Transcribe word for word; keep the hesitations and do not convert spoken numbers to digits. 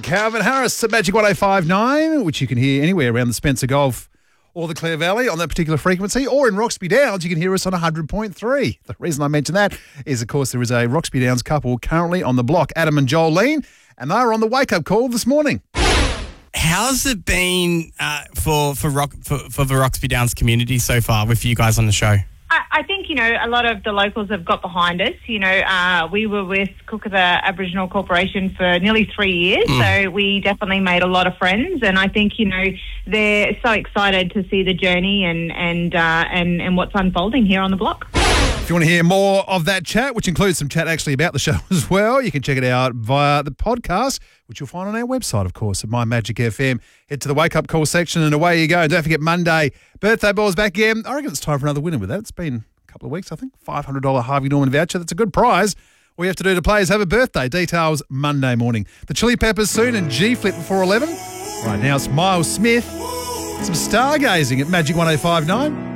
Calvin Harris at Magic one oh five nine, which you can hear anywhere around the Spencer Gulf or the Clare Valley on that particular frequency, or in Roxby Downs, you can hear us on one hundred point three. The reason I mention that is, of course, there is a Roxby Downs couple currently on the block, Adam and Jolene, and they were on the wake-up call this morning. How's it been uh, for for, Rock, for for the Roxby Downs community so far with you guys on the show? I think, you know, a lot of the locals have got behind us. You know, uh, we were with Cookatha Aboriginal Corporation for nearly three years, mm. so we definitely made a lot of friends. And I think, you know, they're so excited to see the journey and and uh, and, and what's unfolding here on the block. If you want to hear more of that chat, which includes some chat actually about the show as well, you can check it out via the podcast, which you'll find on our website, of course, at My Magic F M. Head to the Wake Up Call section and away you go. And don't forget Monday, birthday ball's back again. I reckon it's time for another winner with that. It's been a couple of weeks, I think. five hundred dollars Harvey Norman voucher. That's a good prize. All you have to do to play is have a birthday. Details Monday morning. The Chili Peppers soon and G-Flip before eleven. Right now it's Miles Smith. Some stargazing at Magic one oh five nine.